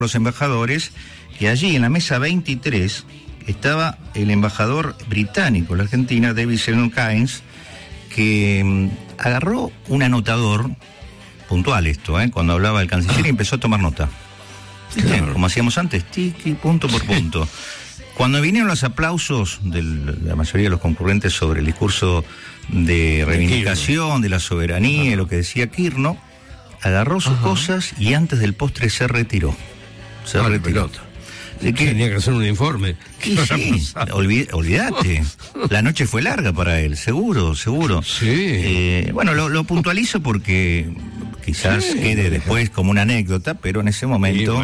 los embajadores, y allí en la mesa 23 estaba el embajador británico en la Argentina, David Seldon Keynes, que agarró un anotador, puntual esto, cuando hablaba el canciller, y empezó a tomar nota. Claro. Como hacíamos antes, tiki, punto por punto. Cuando vinieron los aplausos de la mayoría de los concurrentes sobre el discurso de reivindicación de la soberanía, lo que decía Kirchner, agarró sus cosas y antes del postre se retiró. Se retiró. Tenía que hacer un informe. Sí, olvídate. La noche fue larga para él, seguro. Sí. Bueno, lo puntualizo porque quizás quede después como una anécdota, pero en ese momento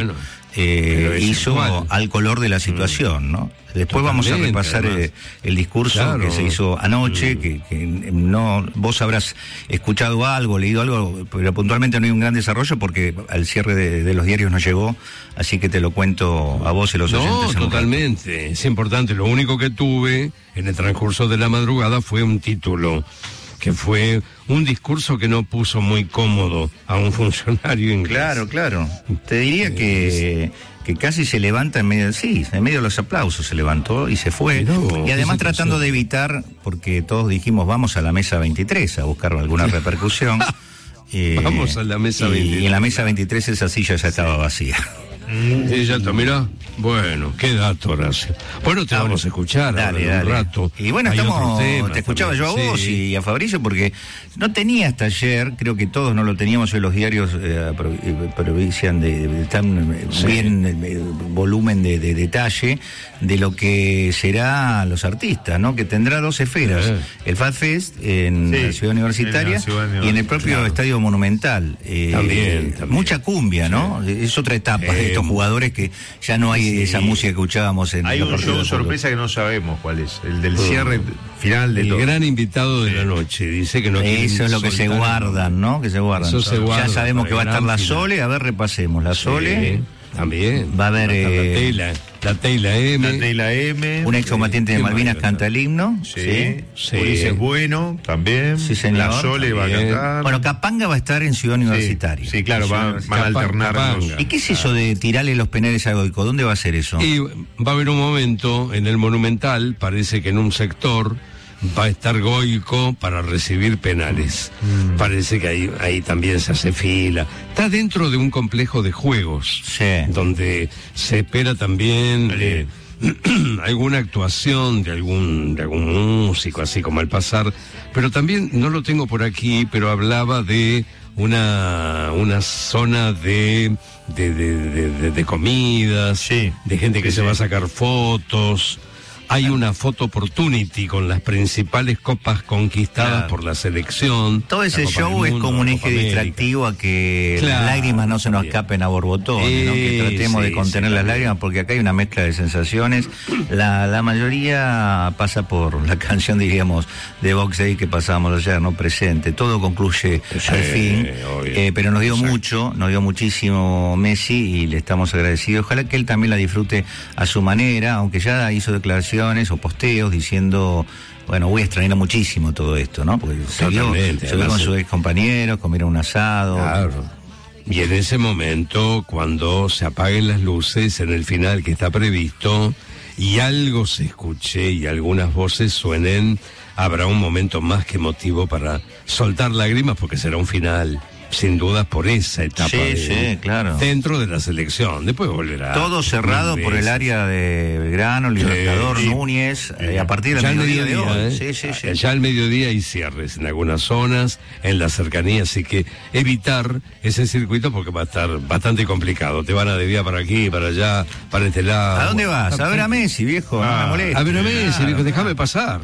hizo igual, al color de la situación, ¿no? Después vamos a repasar el discurso que se hizo anoche, que no, vos habrás escuchado algo, leído algo, pero puntualmente no hay un gran desarrollo porque al cierre de los diarios no llegó, así que te lo cuento a vos y los oyentes. No, totalmente, es importante. Lo único que tuve en el transcurso de la madrugada fue un título, que fue un discurso que no puso muy cómodo a un funcionario inglés. Claro. Te diría que casi se levanta en medio de los aplausos se levantó y se fue. Y además tratando de evitar, porque todos dijimos vamos a la mesa 23 a buscar alguna repercusión. Vamos a la mesa 23. Y en la mesa 23 esa silla ya estaba vacía. Sí, ya está, mirá. Bueno, qué dato, Horacio. Bueno, te vamos a escuchar dale. un rato. Y bueno, te escuchaba yo a vos y a Fabricio, porque no tenía hasta ayer, creo que todos no lo teníamos en los diarios, provincian de tan bien volumen de detalle de lo que será los artistas, ¿no? Que tendrá dos esferas, el Fat Fest en la Ciudad Universitaria y en el propio Estadio Monumental. También. Mucha cumbia, ¿no? Es otra etapa de estos jugadores que ya no hay esa música que escuchábamos en hay un show sorpresa que no sabemos cuál es, el del cierre final de todo. El gran invitado de la noche, dice que no quiere. Eso es lo que se guardan, ¿no? Que se guardan. Eso se guarda, ya sabemos que va a estar la Sole, a ver, repasemos. La Sole. También. Va a haber la Teila M. Un excombatiente de Malvinas canta el himno. Sí. Ulises Bueno también. Sí, señor. La Sole va a cantar. Bueno, Capanga va a estar en Ciudad Universitaria. Sí, claro, van a alternarnos. ¿Y qué es eso de tirarle los penales a Goico? ¿Dónde va a ser eso? Y va a haber un momento en el Monumental, parece que en un sector va a estar Goico para recibir penales. Parece que ahí también se hace fila. Está dentro de un complejo de juegos, donde se espera también alguna actuación de algún músico, así como al pasar. Pero también, no lo tengo por aquí, pero hablaba de una zona de comidas, de gente que se va a sacar fotos. Hay una photo opportunity con las principales copas conquistadas por la selección. Todo ese show es como un eje distractivo a que las lágrimas no se nos escapen a borbotones, ¿no? Que tratemos de contener las lágrimas, porque acá hay una mezcla de sensaciones. La mayoría pasa por la canción, diríamos, de Box Day que pasábamos ayer, ¿no? Presente. Todo concluye al fin. Pero nos dio muchísimo Messi y le estamos agradecidos. Ojalá que él también la disfrute a su manera, aunque ya hizo declaraciones o posteos diciendo, bueno, voy a extrañar muchísimo todo esto, ¿no? Porque se vio con sus ex compañeros, comieron un asado. Claro. Y en ese momento, cuando se apaguen las luces en el final que está previsto y algo se escuche y algunas voces suenen, habrá un momento más que emotivo para soltar lágrimas, porque será un final sin dudas por esa etapa claro, dentro de la selección. Después volverá todo cerrado por el área de Belgrano, Libertador, Núñez, a partir del mediodía de hoy. Ya al mediodía hay cierres en algunas zonas, en la cercanía, así que evitar ese circuito porque va a estar bastante complicado. Te van a desviar para aquí, para allá, para este lado. ¿A dónde vas? A ver a Messi, viejo, no me molestes. A ver a Messi, viejo, déjame pasar.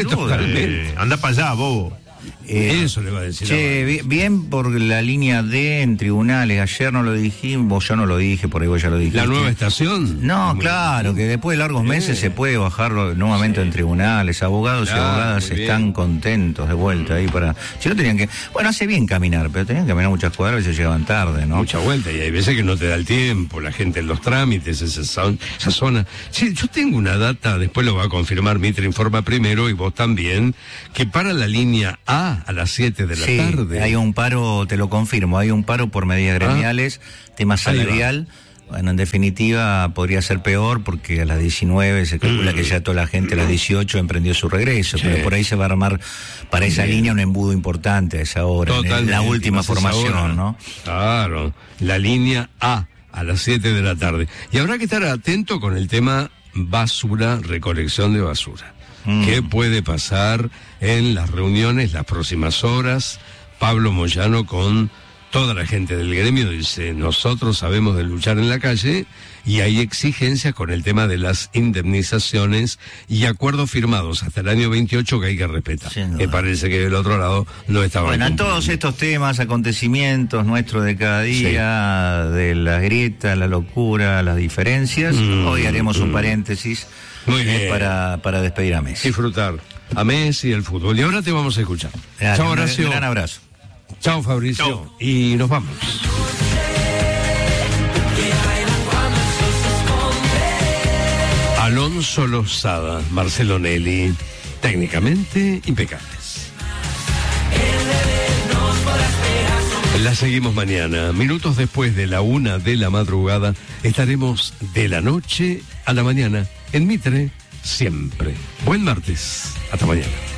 Anda para allá, bobo. Eso le va a decir. Bien por la línea D en tribunales. Ayer no lo dijimos, yo no lo dije, por ahí vos ya lo dijiste. ¿La nueva estación? No, claro, que después de largos meses se puede bajarlo nuevamente en tribunales. Abogados y abogadas están contentos de vuelta ahí para... Si no tenían que... Bueno, hace bien caminar, pero tenían que caminar muchas cuadras y se llegaban tarde, ¿no? Mucha vuelta, y hay veces que no te da el tiempo, la gente en los trámites, esa zona. Sí, yo tengo una data, después lo va a confirmar Mitre Informa primero, y vos también, que para la línea A las 7 de la tarde. Hay un paro, te lo confirmo, hay un paro por medidas gremiales, tema salarial. Bueno, en definitiva podría ser peor porque a las 19 se calcula que ya toda la gente a las 18 emprendió su regreso, sí. Pero por ahí se va a armar para esa línea un embudo importante a esa hora, en la última formación, ¿no? Claro, la línea A las 7 de la tarde. Y habrá que estar atento con el tema basura, recolección de basura. ¿Qué puede pasar en las reuniones las próximas horas? Pablo Moyano con toda la gente del gremio dice, nosotros sabemos de luchar en la calle y hay exigencias con el tema de las indemnizaciones y acuerdos firmados hasta el año 28 que hay que respetar. Que parece que del otro lado no estaban. Bueno, en todos estos temas, acontecimientos nuestros de cada día, de las grietas, la locura, las diferencias, hoy haremos un paréntesis para despedir a Messi. Disfrutar a Messi, el fútbol. Y ahora te vamos a escuchar. Chao, Horacio. Un gran abrazo. Chao, Fabricio. Chau. Y nos vamos. Alonso Lozada, Marcelo Nelly, técnicamente impecables. La seguimos mañana. Minutos después de la 1 de la madrugada, estaremos de la noche a la mañana en Mitre, siempre. Buen martes. Hasta mañana.